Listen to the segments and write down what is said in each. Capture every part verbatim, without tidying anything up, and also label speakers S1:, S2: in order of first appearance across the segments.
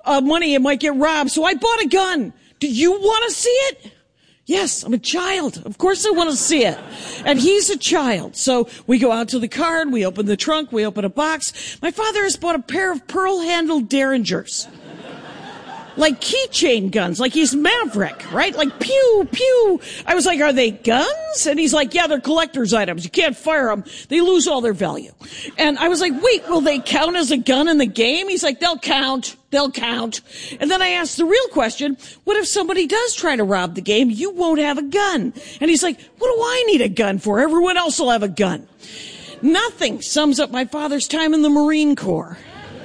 S1: uh, money and might get robbed, so I bought a gun. Do you want to see it? Yes, I'm a child. Of course I want to see it. And he's a child. So we go out to the car and we open the trunk, we open a box. My father has bought a pair of pearl-handled Derringers. Like keychain guns, like he's Maverick, right? Like pew, pew. I was like, are they guns? And he's like, yeah, they're collector's items. You can't fire them. They lose all their value. And I was like, wait, will they count as a gun in the game? He's like, they'll count. They'll count. And then I asked the real question, what if somebody does try to rob the game? You won't have a gun. And he's like, what do I need a gun for? Everyone else will have a gun. Nothing sums up my father's time in the Marine Corps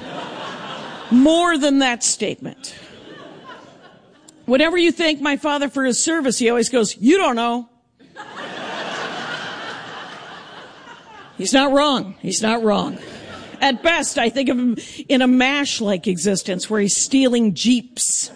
S1: more than that statement. Whenever you thank my father for his service, he always goes, you don't know. He's not wrong. He's not wrong. At best, I think of him in a MASH-like existence where he's stealing Jeeps.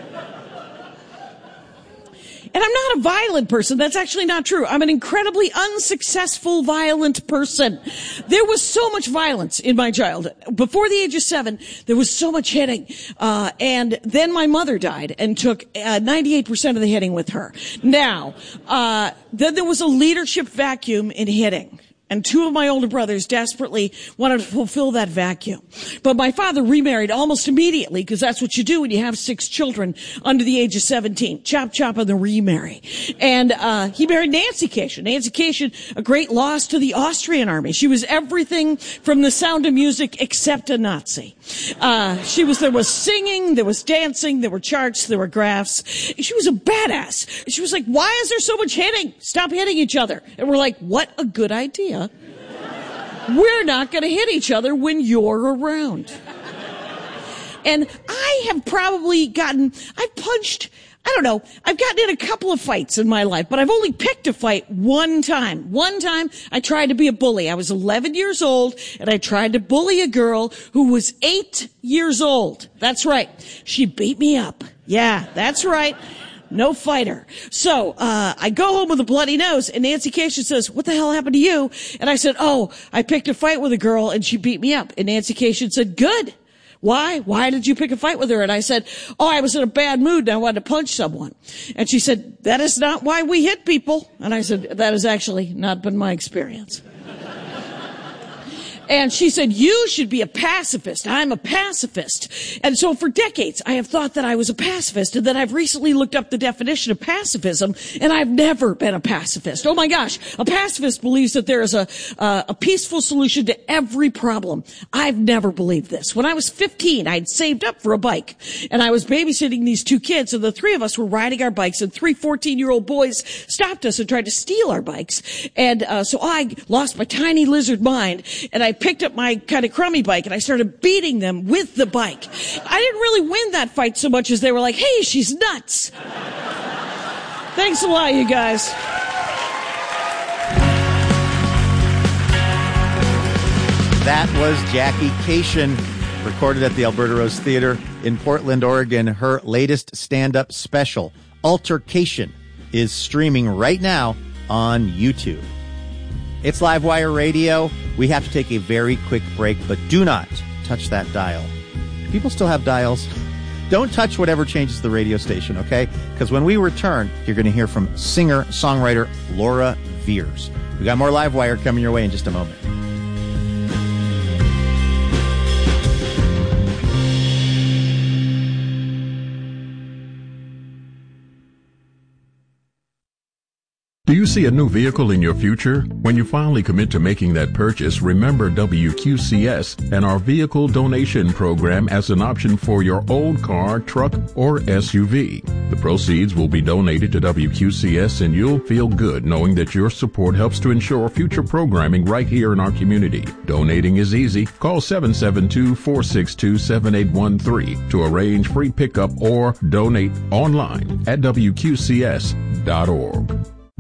S1: And I'm not a violent person. That's actually not true. I'm an incredibly unsuccessful, violent person. There was so much violence in my childhood. Before the age of seven, there was so much hitting. Uh, and then my mother died and took uh, ninety-eight percent of the hitting with her. Now, uh, then there was a leadership vacuum in hitting. And two of my older brothers desperately wanted to fulfill that vacuum. But my father remarried almost immediately, because that's what you do when you have six children under the age of seventeen. Chop, chop on the remarry. And uh he married Nancy Kashian. Nancy Kashian, a great loss to the Austrian army. She was everything from The Sound of Music except a Nazi. Uh she was, there was singing, there was dancing, there were charts, there were graphs. She was a badass. She was like, why is there so much hitting? Stop hitting each other. And we're like, what a good idea. We're not going to hit each other when you're around. And I have probably gotten, I've punched, I don't know, I've gotten in a couple of fights in my life, but I've only picked a fight one time. One time I tried to be a bully. I was eleven years old and I tried to bully a girl who was eight years old. That's right. She beat me up. Yeah, that's right. No fighter. So, uh, I go home with a bloody nose and Nancy Kashian says, what the hell happened to you? And I said, oh, I picked a fight with a girl and she beat me up. And Nancy Kashian said, good. Why? Why did you pick a fight with her? And I said, oh, I was in a bad mood and I wanted to punch someone. And she said, that is not why we hit people. And I said, that has actually not been my experience. And she said, you should be a pacifist. I'm a pacifist. And so for decades, I have thought that I was a pacifist. And then I've recently looked up the definition of pacifism, and I've never been a pacifist. Oh my gosh. A pacifist believes that there is a, uh, a peaceful solution to every problem. I've never believed this. When I was fifteen, I'd saved up for a bike, and I was babysitting these two kids, and the three of us were riding our bikes, and three fourteen-year-old boys stopped us and tried to steal our bikes. And uh, so I lost my tiny lizard mind, and I picked up my kind of crummy bike and I started beating them with the bike. I didn't really win that fight so much as they were like, hey, she's nuts. Thanks a lot, you guys.
S2: That was Jackie Kashian, recorded at the Alberta Rose Theater in Portland, Oregon. Her latest stand-up special, Altercation, is streaming right now on YouTube. It's Livewire Radio. We have to take a very quick break, but do not touch that dial. People still have dials. Don't touch whatever changes the radio station, okay? Because when we return, you're going to hear from singer-songwriter Laura Veers. We got more Livewire coming your way in just a moment.
S3: Do you see a new vehicle in your future? When you finally commit to making that purchase, remember W Q C S and our vehicle donation program as an option for your old car, truck, or S U V. The proceeds will be donated to W Q C S, and you'll feel good knowing that your support helps to ensure future programming right here in our community. Donating is easy. Call seven seven two, four six two, seven eight one three to arrange free pickup or donate online at W Q C S dot org.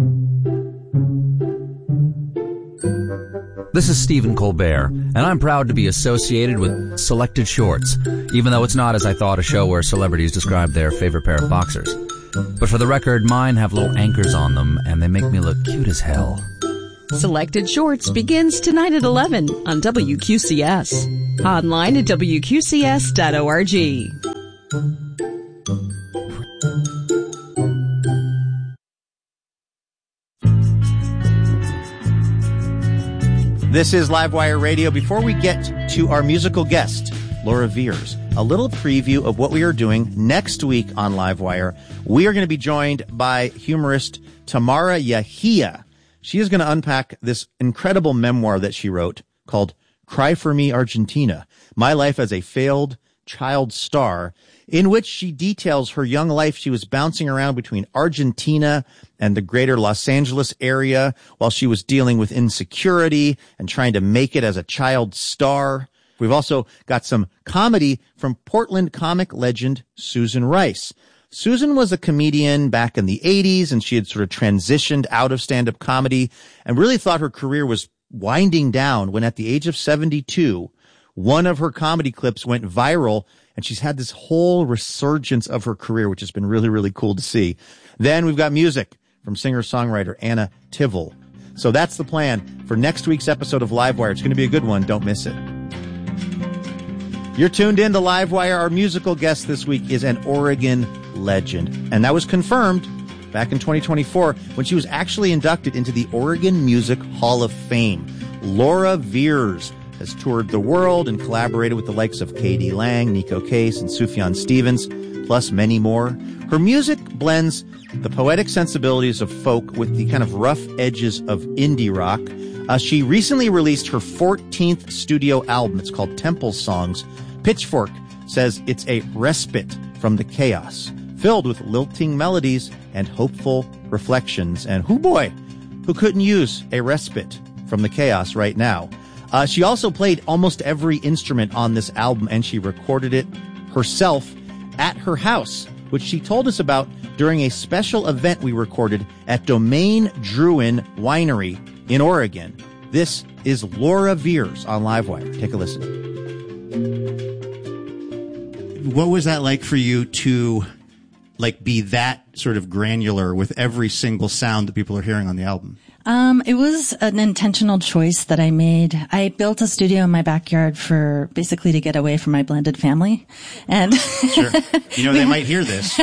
S4: This is Stephen Colbert, and I'm proud to be associated with Selected Shorts, even though it's not, as I thought, a show where celebrities describe their favorite pair of boxers. But for the record, mine have little anchors on them, and they make me look cute as hell.
S5: Selected Shorts begins tonight at eleven on W Q C S. Online at W Q C S dot org.
S2: This is Livewire Radio. Before we get to our musical guest, Laura Veirs, a little preview of what we are doing next week on Livewire. We are going to be joined by humorist Tamara Yahia. She is going to unpack this incredible memoir that she wrote called Cry for Me, Argentina, My Life as a Failed Child Star, in which she details her young life. She was bouncing around between Argentina and the greater Los Angeles area while she was dealing with insecurity and trying to make it as a child star. We've also got some comedy from Portland comic legend Susan Rice. Susan was a comedian back in the eighties, and she had sort of transitioned out of stand-up comedy and really thought her career was winding down when at the age of seventy-two, one of her comedy clips went viral, and she's had this whole resurgence of her career, which has been really, really cool to see. Then we've got music from singer-songwriter Anna Tivel. So that's the plan for next week's episode of Livewire. It's going to be a good one. Don't miss it. You're tuned in to Livewire. Our musical guest this week is an Oregon legend, and that was confirmed back in twenty twenty-four when she was actually inducted into the Oregon Music Hall of Fame. Laura Veirs has toured the world and collaborated with the likes of K D Lang, Nico Case, and Sufjan Stevens, plus many more. Her music blends the poetic sensibilities of folk with the kind of rough edges of indie rock. Uh, she recently released her fourteenth studio album. It's called Temple Songs. Pitchfork says it's a respite from the chaos, filled with lilting melodies and hopeful reflections. And who boy, who couldn't use a respite from the chaos right now? Uh, she also played almost every instrument on this album, and she recorded it herself at her house, which she told us about during a special event we recorded at Domaine Druin Winery in Oregon. This is Laura Veirs on Livewire. Take a listen.
S6: What was that like for you to like be that sort of granular with every single sound that people are hearing on the album?
S7: Um, it was an intentional choice that I made. I built a studio in my backyard for basically to get away from my blended family. And
S6: sure. You know, they might hear this.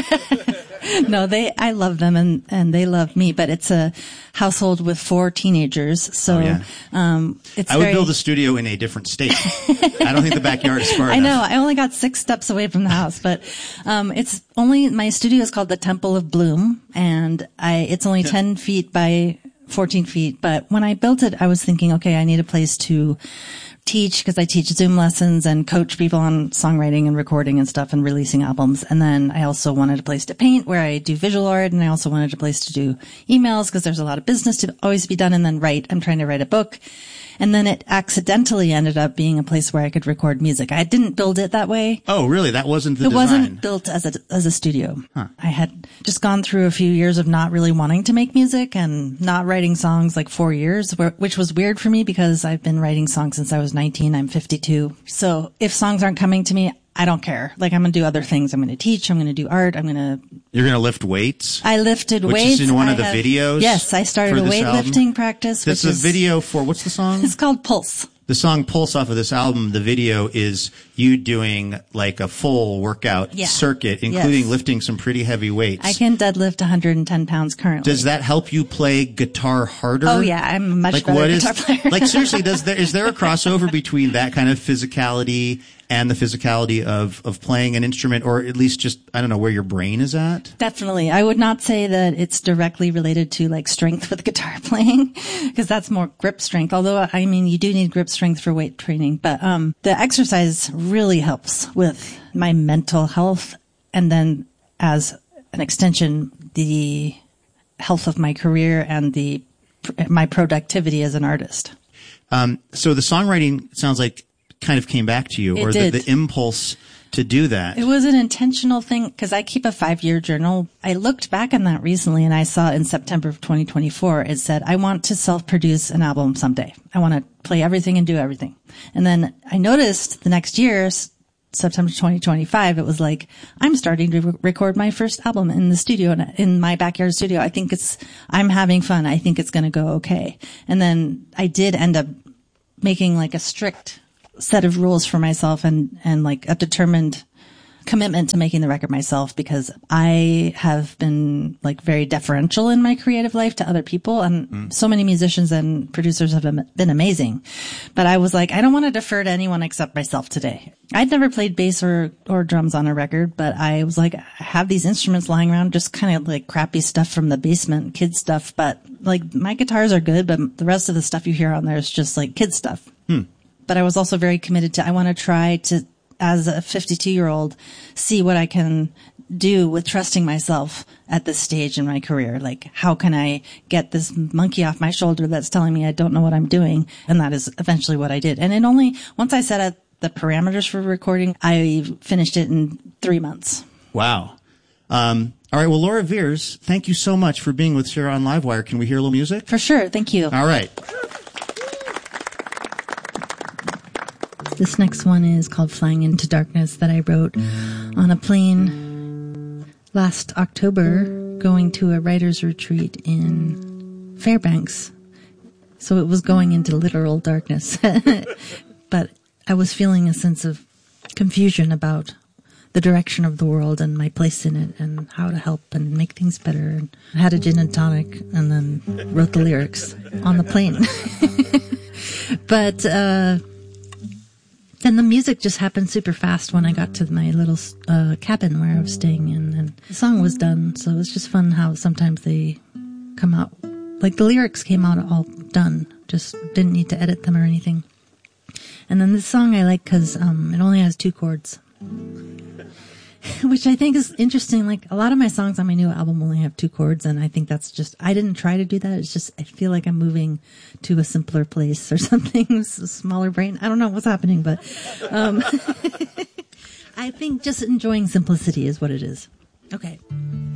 S7: No, they, I love them and, and they love me, but it's a household with four teenagers. So,
S6: oh, yeah.
S7: um, it's
S6: I would
S7: very...
S6: build a studio in a different state. I don't think the backyard is far enough.
S7: I know. I only got six steps away from the house, but, um, it's only, my studio is called the Temple of Bloom, and I, it's only ten feet by fourteen feet. But when I built it, I was thinking, okay, I need a place to teach, because I teach Zoom lessons and coach people on songwriting and recording and stuff and releasing albums. And then I also wanted a place to paint where I do visual art, and I also wanted a place to do emails because there's a lot of business to always be done, and then write. I'm trying to write a book. And then it accidentally ended up being a place where I could record music. I didn't build it that way.
S6: Oh, really? That wasn't the
S7: it
S6: design? It
S7: wasn't built as a, as a studio.
S6: Huh.
S7: I had just gone through a few years of not really wanting to make music and not writing songs, like four years, which was weird for me because I've been writing songs since I was nineteen. I'm fifty-two. So if songs aren't coming to me, I don't care. Like, I'm going to do other things. I'm going to teach. I'm going to do art. I'm going to...
S6: You're going to lift weights?
S7: I lifted
S6: which
S7: weights.
S6: Which is in one
S7: I
S6: of the
S7: have,
S6: videos?
S7: Yes, I started a weightlifting
S6: album?
S7: practice.
S6: That's
S7: which
S6: a
S7: is,
S6: video for... What's the song?
S7: It's called Pulse.
S6: The song Pulse off of this album, the video is you doing like a full workout
S7: yeah.
S6: circuit, including
S7: yes.
S6: lifting some pretty heavy weights.
S7: I can deadlift one hundred ten pounds currently.
S6: Does that help you play guitar harder?
S7: Oh yeah, I'm a much
S6: like,
S7: better
S6: what
S7: guitar
S6: is,
S7: player.
S6: Like seriously, does there, is there a crossover between that kind of physicality and the physicality of, of playing an instrument, or at least just, I don't know, where your brain is at?
S7: Definitely. I would not say that it's directly related to like strength with guitar playing, because that's more grip strength. Although, I mean, you do need grip strength for weight training, but, um, the exercise really helps with my mental health. And then as an extension, the health of my career and the, my productivity as an artist.
S6: Um, so the songwriting sounds like kind of came back to you,
S7: it
S6: or
S7: did.
S6: The, the impulse to do that.
S7: It was an intentional thing because I keep a five-year journal. I looked back on that recently, and I saw in September of twenty twenty-four, it said, I want to self-produce an album someday. I want to play everything and do everything. And then I noticed the next year, September twenty twenty-five, it was like, I'm starting to re- record my first album in the studio, in my backyard studio. I think it's, I'm having fun. I think it's going to go okay. And then I did end up making like a strict set of rules for myself and, and like a determined commitment to making the record myself because I have been like very deferential in my creative life to other people, and mm. so many musicians and producers have been amazing. But I was like, I don't want to defer to anyone except myself today. I'd never played bass or, or drums on a record, but I was like, I have these instruments lying around, just kind of like crappy stuff from the basement, kid stuff. But like my guitars are good, but the rest of the stuff you hear on there is just like kid stuff.
S6: Hmm.
S7: But I was also very committed to, I want to try to, as a fifty-two year old, see what I can do with trusting myself at this stage in my career. Like, how can I get this monkey off my shoulder that's telling me I don't know what I'm doing? And that is eventually what I did. And it only, once I set up the parameters for recording, I finished it in three months.
S6: Wow. Um, all right. Well, Laura Veirs, thank you so much for being with Sarah on Livewire. Can we hear a little music?
S7: For sure. Thank you.
S6: All right.
S7: This next one is called Flying into Darkness, that I wrote on a plane last October going to a writer's retreat in Fairbanks. So it was going into literal darkness. But I was feeling a sense of confusion about the direction of the world and my place in it and how to help and make things better. And I had a gin and tonic and then wrote the lyrics on the plane. But uh then the music just happened super fast when I got to my little uh, cabin where I was staying in, and the song was done. So it was just fun how sometimes they come out, like the lyrics came out all done, just didn't need to edit them or anything. And then this song I like because um, it only has two chords, which I think is interesting. Like a lot of my songs on my new album only have two chords, and I think that's just, I didn't try to do that. It's just, I feel like I'm moving to a simpler place or something, a smaller brain. I don't know what's happening, but um, I think just enjoying simplicity is what it is. Okay.